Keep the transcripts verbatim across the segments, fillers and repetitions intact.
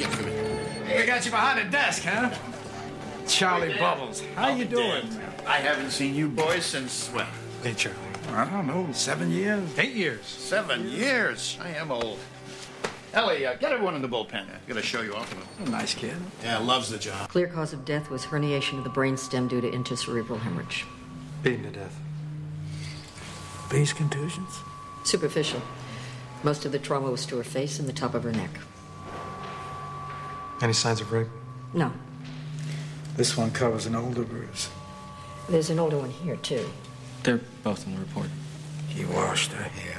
get for me? We got you behind the desk, huh? Charlie Bubbles. How you doing? I haven't seen you boys since, well... Hey, Charlie. I don't know, seven years? Eight years. Seven years? I am old. Ellie, uh, get everyone in the bullpen. I'm going to show you off to him. Nice kid. Yeah, loves the job. Clear cause of death was herniation of the brainstem due to intracerebral hemorrhage. Beaten to death. Base contusions? Superficial. Most of the trauma was to her face and the top of her neck. Any signs of rape? No. This one covers an older bruise. There's an older one here, too. They're both in the report. He washed her hair.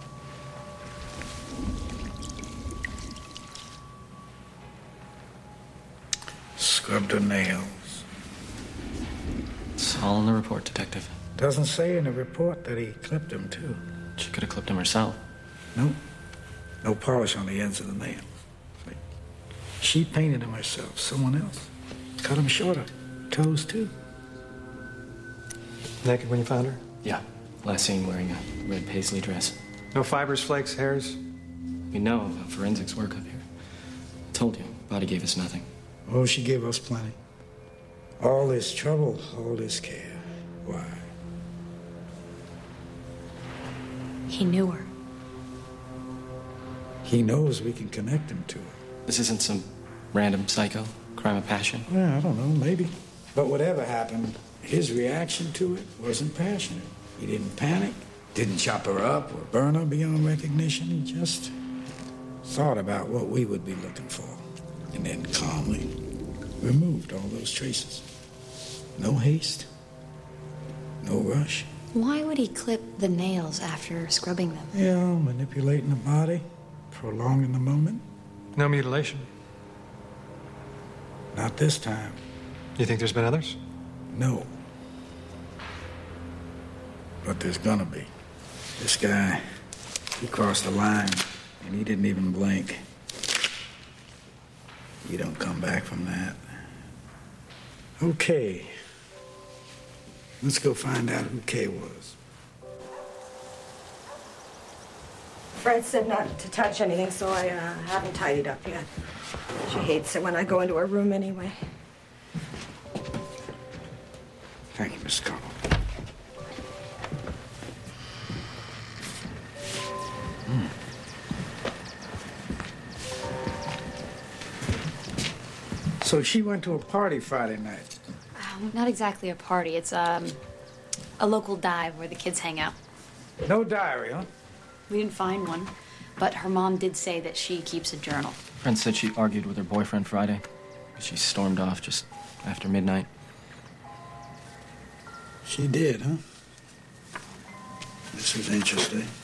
Scrubbed her nails. It's all in the report, Detective. Doesn't say in the report that he clipped him, too. She could have clipped him herself. Nope. No polish on the ends of the nails. She painted him herself. Someone else. Cut him shorter. Toes, too. Naked when you found her? Yeah. Last seen wearing a red paisley dress. No fibers, flakes, hairs? We know about forensics work up here. I told you, body gave us nothing. Oh, she gave us plenty. All this trouble, all this care. Why? He knew her. He knows we can connect him to her. This isn't some random psycho crime of passion? Well, I don't know, maybe. But whatever happened, his reaction to it wasn't passionate. He didn't panic, didn't chop her up or burn her beyond recognition. He just thought about what we would be looking for and then calmly removed all those traces. No haste, no rush. Why would he clip the nails after scrubbing them? Yeah, manipulating the body, prolonging the moment. No mutilation. Not this time. You think there's been others? No. But there's gonna be. This guy, he crossed the line, and he didn't even blink. You don't come back from that. Okay. Let's go find out who Kay was. Fred said not to touch anything, so I uh, haven't tidied up yet. She hates it when I go into her room anyway. Thank you, Miss Connell. Mm. So she went to a party Friday night. Um, not exactly a party. It's um, a local dive where the kids hang out. No diary, huh? We didn't find one, but her mom did say that she keeps a journal. Friend said she argued with her boyfriend Friday. She stormed off just after midnight. She did, huh? This is interesting.